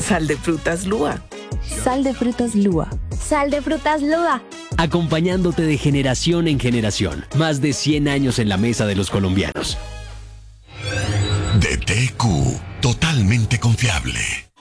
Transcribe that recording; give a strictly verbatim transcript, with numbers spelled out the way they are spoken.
Sal de frutas Lua. Sal de frutas Lua. Sal de frutas Lua. Acompañándote de generación en generación. Más de cien años en la mesa de los colombianos. D T Q, totalmente confiable.